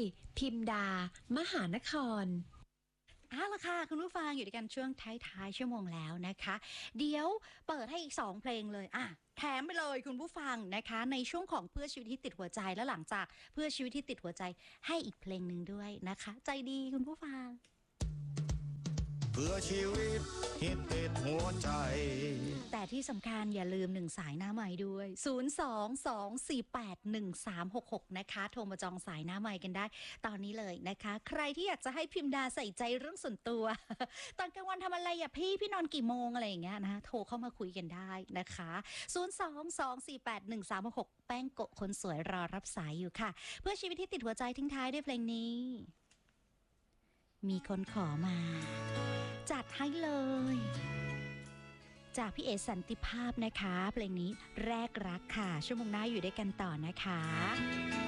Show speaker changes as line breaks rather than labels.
พิมดามหานคร
เอาละค่ะคุณผู้ฟังอยู่ด้วยกันช่วงท้ายๆชั่วโมงแล้วนะคะ เดี๋ยวเปิดให้อีก2เพลงเลยแถมไปเลยคุณผู้ฟังนะคะในช่วงของเพื่อชีวิตที่ติดหัวใจแล้วหลังจากเพื่อชีวิตที่ติดหัวใจให้อีกเพลงหนึ่งด้วยนะคะ ใจดีคุณผู้ฟัง
เพื่อชีวิตที่ติดหัวใจ
แต่ที่สำคัญอย่าลืม1สายหน้าใหม่ด้วย022481366นะคะโทรมาจองสายหน้าใหม่กันได้ตอนนี้เลยนะคะใครที่อยากจะให้พิมดาใส่ใจเรื่องส่วนตัว ตอนกลางวันทำอะไรพี่นอนกี่โมงอะไรอย่างเงี้ยนะโทรเข้ามาคุยกันได้นะคะ022481366แป้งโกะคนสวยรอรับสายอยู่ค่ะเพื่อชีวิตที่ติดหัวใจทิ้งท้ายด้วยเพลงนี้มีคนขอมาจัดให้เลยจากพี่เอสันติภาพนะคะเพลงนี้แรกรักค่ะชั่วโมงหน้าอยู่ด้วยกันต่อนะคะ